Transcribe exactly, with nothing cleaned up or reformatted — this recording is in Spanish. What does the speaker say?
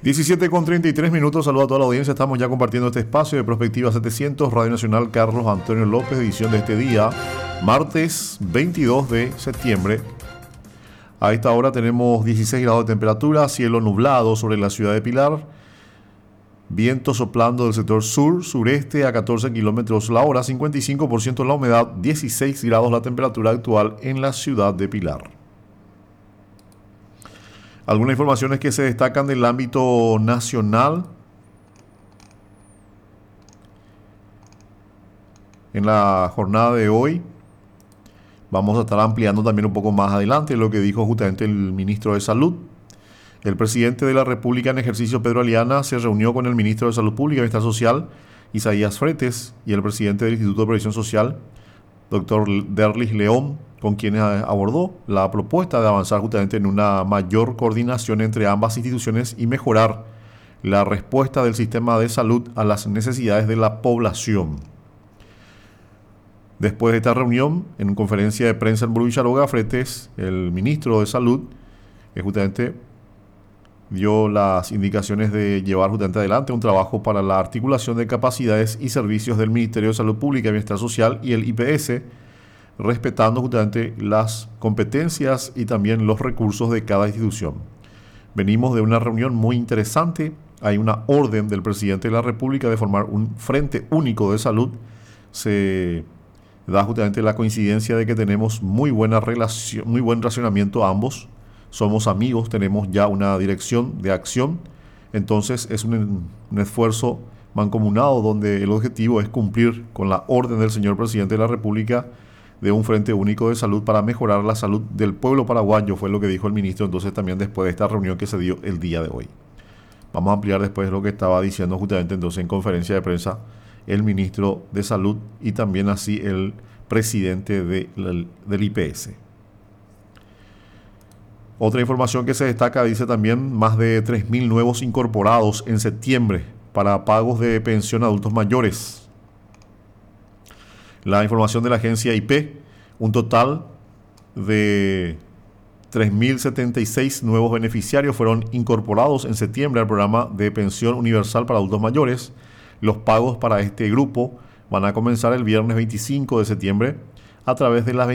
diecisiete con treinta y tres minutos, saludo a toda la audiencia. Estamos ya compartiendo este espacio de Prospectiva setecientos, Radio Nacional Carlos Antonio López, edición de este día, martes veintidós de septiembre. A esta hora tenemos dieciséis grados de temperatura, cielo nublado sobre la ciudad de Pilar, viento soplando del sector sur, sureste a catorce kilómetros la hora, cincuenta y cinco por ciento la humedad, dieciséis grados la temperatura actual en la ciudad de Pilar. Algunas informaciones que se destacan del ámbito nacional. En la jornada de hoy vamos a estar ampliando también un poco más adelante lo que dijo justamente el ministro de Salud. El presidente de la República en ejercicio, Pedro Aliana, se reunió con el ministro de Salud Pública y Bienestar Social, Isaías Fretes, y el presidente del Instituto de Previsión Social, doctor Derlis León, con quienes abordó la propuesta de avanzar justamente en una mayor coordinación entre ambas instituciones y mejorar la respuesta del sistema de salud a las necesidades de la población. Después de esta reunión, en una conferencia de prensa en Burgo-Villaroga, Fretes, el ministro de Salud, que justamente dio las indicaciones de llevar justamente adelante un trabajo para la articulación de capacidades y servicios del Ministerio de Salud Pública y Bienestar Social y el I P S, respetando justamente las competencias y también los recursos de cada institución. Venimos de una reunión muy interesante. Hay una orden del presidente de la República de formar un frente único de salud. Se da justamente la coincidencia de que tenemos muy buena relación, muy buen relacionamiento ambos. Somos amigos, tenemos ya una dirección de acción. Entonces es un, un esfuerzo mancomunado donde el objetivo es cumplir con la orden del señor presidente de la República de un frente único de salud para mejorar la salud del pueblo paraguayo, fue lo que dijo el ministro entonces también después de esta reunión que se dio el día de hoy. Vamos a ampliar después lo que estaba diciendo justamente entonces en conferencia de prensa el ministro de Salud y también así el presidente de, del, del I P S. Otra información que se destaca, dice también más de tres mil nuevos incorporados en septiembre para pagos de pensión a adultos mayores. La información de la agencia I P, un total de tres mil setenta y seis nuevos beneficiarios fueron incorporados en septiembre al programa de pensión universal para adultos mayores. Los pagos para este grupo van a comenzar el viernes veinticinco de septiembre a través de las